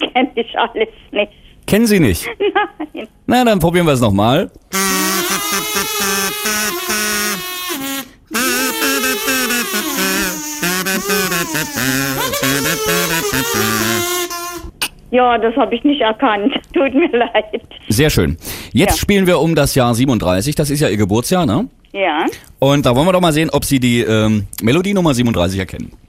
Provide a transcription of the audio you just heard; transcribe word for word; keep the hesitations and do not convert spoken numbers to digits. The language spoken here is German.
kenne ich alles nicht. Kennen Sie nicht? Nein. Na, dann probieren wir es nochmal. Ja, das habe ich nicht erkannt. Tut mir leid. Sehr schön. Jetzt Ja. spielen wir um das Jahr siebenunddreißig. Das ist ja Ihr Geburtsjahr, ne? Ja. Und da wollen wir doch mal sehen, ob Sie die ähm, Melodienummer siebenunddreißig erkennen.